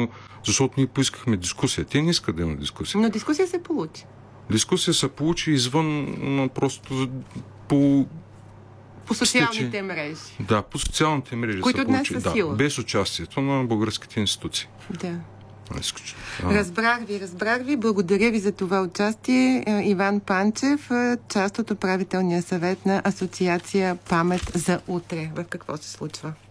защото ние поискахме дискусия. Те не искат да има дискусия. Но дискусия се получи. Дискусия се получи извън просто по социалните мрежи. Да, по социалните мрежи които се днес получи. са сила. Без участието на българските институции. Да. Разбрах ви. Благодаря ви за това участие. Иван Панчев, част от управителния съвет на Асоциация Памет за утре. В какво се случва?